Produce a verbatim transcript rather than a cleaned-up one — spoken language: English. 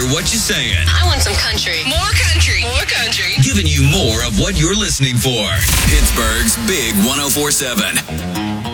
what you saying. I want some country. More country. More country. Giving you more of what you're listening for. Pittsburgh's Big one oh four seven.